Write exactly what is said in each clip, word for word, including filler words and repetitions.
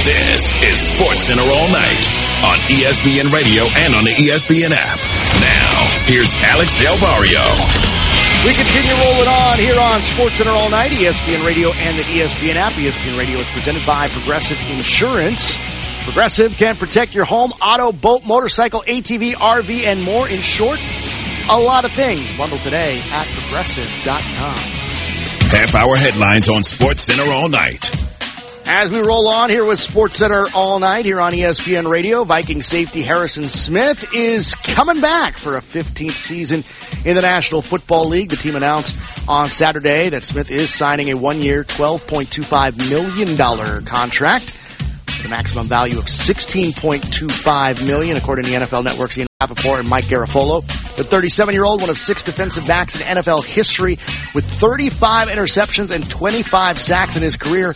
This is SportsCenter All Night on E S P N Radio and on the E S P N app. Now, here's Alex Del Barrio. We continue rolling on here on SportsCenter All Night, E S P N Radio and the E S P N app. E S P N Radio is presented by Progressive Insurance. Progressive can protect your home, auto, boat, motorcycle, A T V, R V, and more. In short, a lot of things. Bundle today at progressive dot com. Half-hour headlines on SportsCenter All Night. As we roll on here with SportsCenter All Night here on E S P N Radio, Viking safety Harrison Smith is coming back for a fifteenth season in the National Football League. The team announced on Saturday that Smith is signing a one-year, twelve point two five million dollars contract with a maximum value of sixteen point two five million dollars, according to the N F L Network's Ian Rapoport and Mike Garafolo. The thirty-seven-year-old, one of six defensive backs in N F L history, with thirty-five interceptions and twenty-five sacks in his career.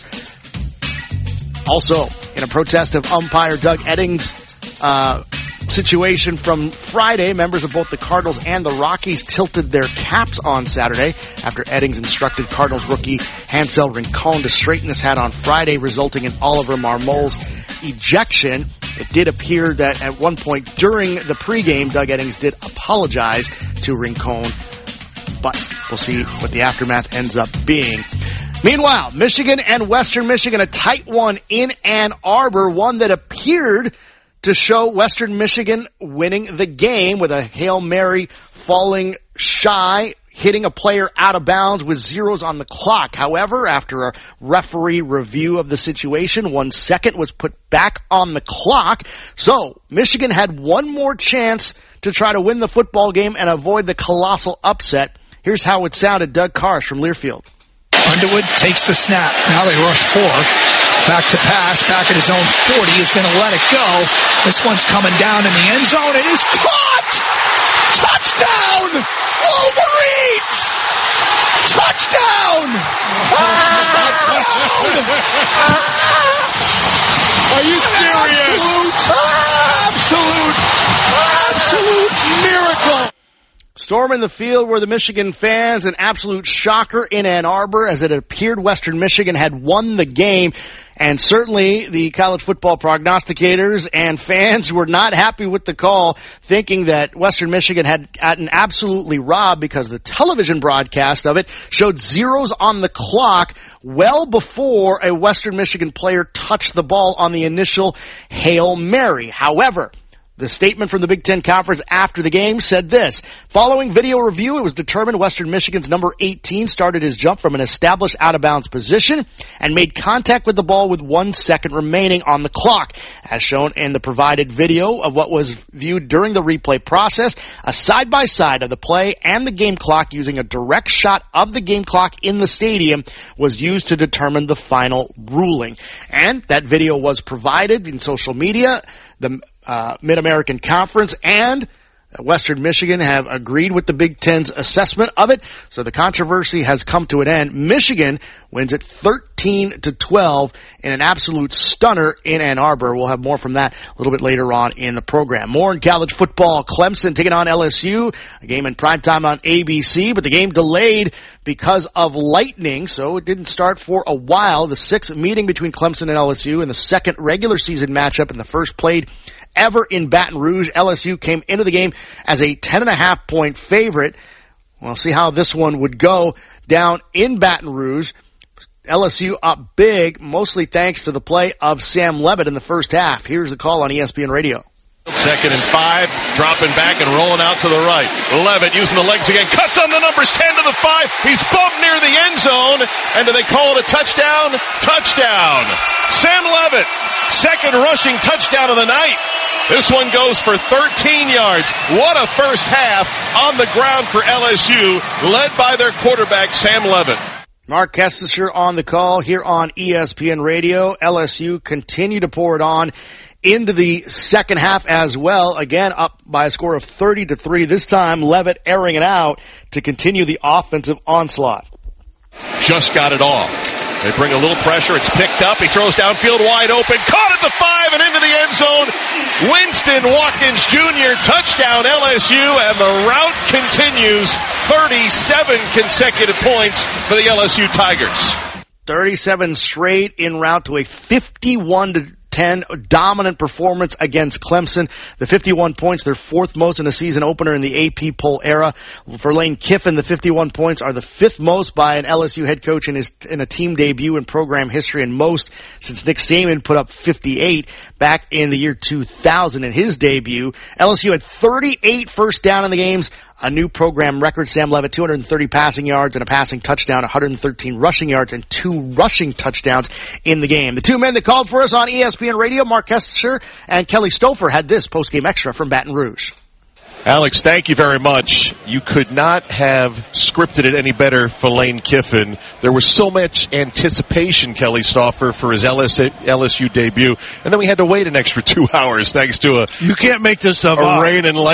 Also, in a protest of umpire Doug Eddings' uh, situation from Friday, members of both the Cardinals and the Rockies tilted their caps on Saturday after Eddings instructed Cardinals rookie Hansel Rincon to straighten his hat on Friday, resulting in Oliver Marmol's ejection. It did appear that at one point during the pregame, Doug Eddings did apologize to Rincon, but we'll see what the aftermath ends up being. Meanwhile, Michigan and Western Michigan, a tight one in Ann Arbor, one that appeared to show Western Michigan winning the game with a Hail Mary falling shy, hitting a player out of bounds with zeros on the clock. However, after a referee review of the situation, one second was put back on the clock. So, Michigan had one more chance to try to win the football game and avoid the colossal upset. Here's how it sounded. Doug Karsch from Learfield. Underwood takes the snap. Now they rush four. Back to pass. Back at his own forty. He's going to let it go. This one's coming down in the end zone. It is caught! Touchdown! Wolverines! Touchdown! Are you serious? Absolute, absolute, absolute miracle. Storming the field were the Michigan fans, an absolute shocker in Ann Arbor, as it appeared Western Michigan had won the game. And certainly the college football prognosticators and fans were not happy with the call, thinking that Western Michigan had gotten absolutely robbed because the television broadcast of it showed zeros on the clock well before a Western Michigan player touched the ball on the initial Hail Mary. However, the statement from the Big Ten Conference after the game said this: following video review, it was determined Western Michigan's number eighteen started his jump from an established out-of-bounds position and made contact with the ball with one second remaining on the clock. As shown in the provided video of what was viewed during the replay process, a side-by-side of the play and the game clock using a direct shot of the game clock in the stadium was used to determine the final ruling. And that video was provided in social media. The Uh, Mid-American Conference and Western Michigan have agreed with the Big Ten's assessment of it, so the controversy has come to an end. Michigan wins it thirteen to twelve in an absolute stunner in Ann Arbor. We'll have more from that a little bit later on in the program. More in college football. Clemson taking on L S U, a game in primetime on A B C, but the game delayed because of lightning, so it didn't start for a while. The sixth meeting between Clemson and L S U and the second regular season matchup and the first played ever in Baton Rouge. L S U came into the game as a ten and a half point favorite. We'll see how this one would go down in Baton Rouge. L S U up big, mostly thanks to the play of Sam Levitt in the first half. Here's the call on E S P N Radio. Second and five, dropping back and rolling out to the right. Levitt using the legs again, cuts on the numbers, ten to the five. He's bumped near the end zone, and do they call it a touchdown? Touchdown! Sam Levitt, second rushing touchdown of the night. This one goes for thirteen yards. What a first half on the ground for L S U, led by their quarterback, Sam Levitt. Mark Kestecher on the call here on E S P N Radio. L S U continue to pour it on into the second half as well. Again, up by a score of thirty to three. This time, Levitt airing it out to continue the offensive onslaught. Just got it off. They bring a little pressure. It's picked up. He throws downfield wide open. Caught at the five and into the end zone. Winston Watkins Junior Touchdown L S U, and the route continues. thirty-seven consecutive points for the L S U Tigers. thirty-seven straight en route to a fifty-one to ten. Dominant performance against Clemson. The fifty-one points, their fourth most in a season opener in the A P poll era. For Lane Kiffin, the fifty-one points are the fifth most by an L S U head coach in his in a team debut in program history, and most since Nick Saban put up fifty-eight back in the year two thousand in his debut. L S U had thirty-eight first down in the games, a new program record. Sam Levitt, two hundred thirty passing yards and a passing touchdown, one hundred thirteen rushing yards, and two rushing touchdowns in the game. The two men that called for us on E S P N Radio, Mark Kester and Kelly Stouffer, had this post-game extra from Baton Rouge. Alex, thank you very much. You could not have scripted it any better for Lane Kiffin. There was so much anticipation, Kelly Stouffer, for his L S U debut, and then we had to wait an extra two hours thanks to a you can't make this up. A rain and